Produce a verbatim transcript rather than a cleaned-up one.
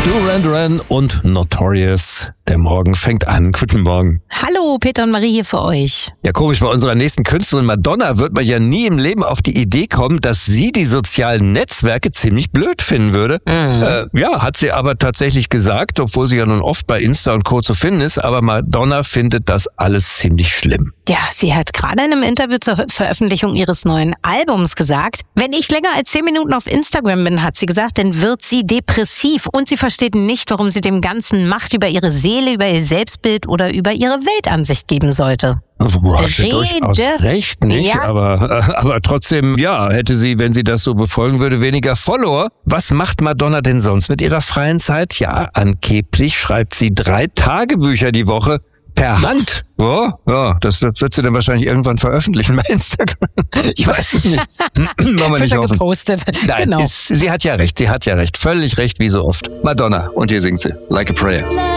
Duran Duran und Notorious. Der Morgen fängt an. Guten Morgen. Hallo, Peter und Marie hier für euch. Ja, komisch, bei unserer nächsten Künstlerin Madonna wird man ja nie im Leben auf die Idee kommen, dass sie die sozialen Netzwerke ziemlich blöd finden würde. Mhm. Äh, ja, hat sie aber tatsächlich gesagt, obwohl sie ja nun oft bei Insta und Co. zu finden ist, aber Madonna findet das alles ziemlich schlimm. Ja, sie hat gerade in einem Interview zur Veröffentlichung ihres neuen Albums gesagt, wenn ich länger als zehn Minuten auf Instagram bin, hat sie gesagt, dann wird sie depressiv und sie versteht nicht, warum sie dem Ganzen Macht über ihre Seele, über ihr Selbstbild oder über ihre Weltansicht geben sollte. Hat sie durchaus recht, nicht? Ja. Aber, aber trotzdem, ja, hätte sie, wenn sie das so befolgen würde, weniger Follower. Was macht Madonna denn sonst mit ihrer freien Zeit? Ja, angeblich schreibt sie drei Tagebücher die Woche per Hand. Ja, ja, das wird, wird sie dann wahrscheinlich irgendwann veröffentlichen bei Instagram. Ich weiß es nicht. Wollen wir nicht hoffen. Gepostet. Nein, Genau. ist, sie hat ja recht, sie hat ja recht. Völlig recht, wie so oft. Madonna, und hier singt sie Like a Prayer.